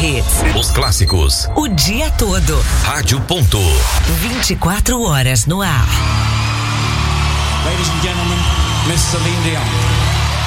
hits. Os clássicos. O dia todo. Rádio Ponto. 24 horas no ar. Ladies and gentlemen, Miss Celine Dion.